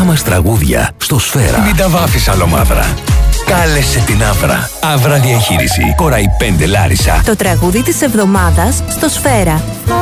δικά μας τραγούδια στο Σφαίρα. Μην τα βάφεις άλλο μαύρα. Κάλεσε την Αύρα. Αύρα Διαχείριση. Κοραϊ 5 Λάρισα. Το τραγούδι της εβδομάδας στο Σφαίρα.